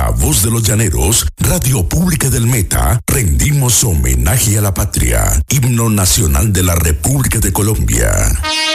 La Voz de los Llaneros, Radio Pública del Meta, rendimos homenaje a la patria, himno nacional de la República de Colombia.